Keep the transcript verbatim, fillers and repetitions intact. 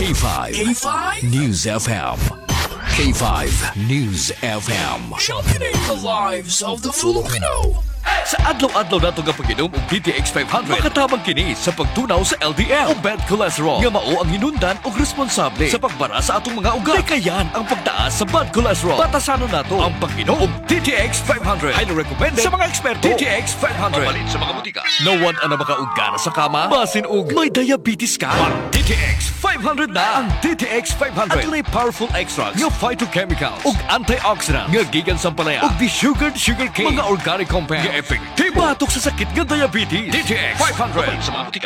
K five. K five News F M. K five News F M. Championing the lives of the Filipino. Sa adlaw-adlaw nato nga pag-inom og D T X five hundred, makatabang kini sa pagtunaw sa L D L o bad cholesterol nga mao ang hinundan og responsable sa pagbara sa atong mga ugat. Kayan ang pagtaas sa bad cholesterol. Batasanon nato ang pag-inom og D T X five hundred. Highly recommended sa mga eksperto. D T X five hundred. Mabalin sa mga butika. Nawan ana makaugana sa kama, basin og may diabetes ka. D T X five hundred na ang D T X five hundred. At may powerful extracts nga phytochemicals ug antioxidants nga gikan sa palaya ug desugared sugarcane, mga organic compounds nga effective batok sa sakit nga diabetes. D T X five hundred sa mga butika.